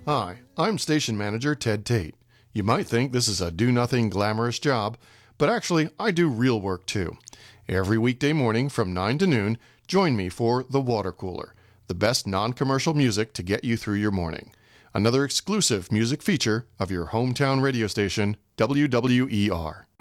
Hi, I'm Station Manager Ted Tate. You might think this is a do-nothing glamorous job, but actually I do real work too. Every weekday morning from 9 to noon, join me for The Water Cooler, the best non-commercial music to get you through your morning. Another exclusive music feature of your hometown radio station, WWER.